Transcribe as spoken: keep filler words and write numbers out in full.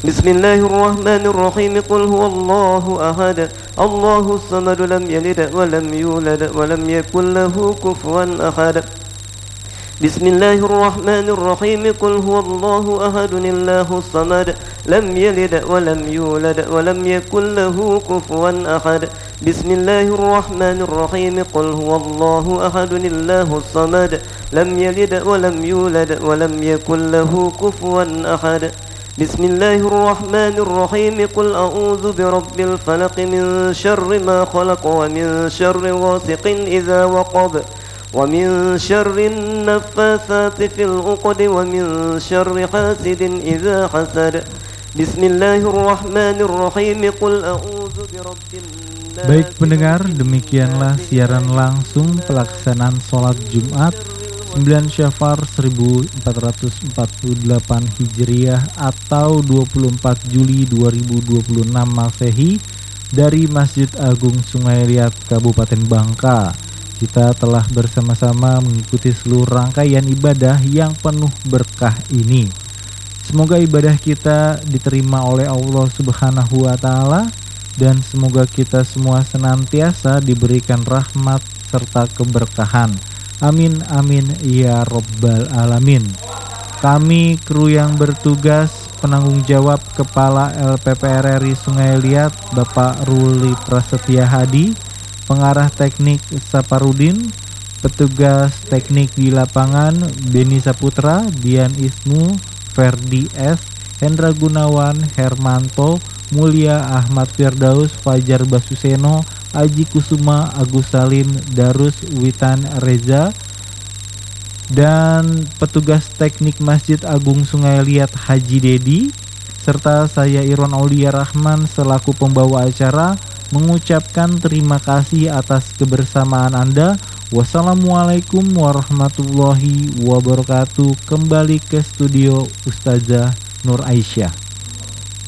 بسم الله الرحمن الرحيم قل هو الله أحد الله الصمد لم يلد ولم يولد ولم يكن له كفوا أحد بسم الله الرحمن الرحيم قل هو الله أحد الله الصمد لم يلد ولم يولد ولم يكن له كفوا أحد بسم الله الرحمن الرحيم قل هو الله أحد الله الصمد لم يلد ولم يولد ولم يكن له كفوا أحد بسم الله الرحمن الرحيم قل أعوذ برب الفلق من شر ما خلق ومن شر غاسق إذا وقب ومن شر النفاثات في العقد ومن شر حاسد إذا حسد بسم الله الرحمن الرحيم قل أعوذ برب الناس. Baik pendengar, demikianlah siaran langsung pelaksanaan sholat Jumat sembilan Syafar seribu empat ratus empat puluh delapan Hijriah atau dua puluh empat Juli dua ribu dua puluh enam Masehi dari Masjid Agung Sungai Liat Kabupaten Bangka. Kita telah bersama-sama mengikuti seluruh rangkaian ibadah yang penuh berkah ini. Semoga ibadah kita diterima oleh Allah Subhanahu wa Ta'ala, dan semoga kita semua senantiasa diberikan rahmat serta keberkahan. Amin amin ya robbal alamin. Kami kru yang bertugas, penanggung jawab Kepala L P P R R I Sungai Liat Bapak Ruli Prasetya Hadi, pengarah teknik Saparudin, petugas teknik di lapangan Beni Saputra, Dian Ismu, Ferdi S, Hendra Gunawan, Hermanto, Mulia Ahmad Firdaus, Fajar Basuseno, Aji Kusuma, Agus Salim, Darus Witan Reza, dan petugas teknik Masjid Agung Sungai Liat Haji Dedi, serta saya Irwan Aulia Rahman selaku pembawa acara mengucapkan terima kasih atas kebersamaan Anda. Wassalamualaikum warahmatullahi wabarakatuh. Kembali ke studio Ustazah Nur Aisyah.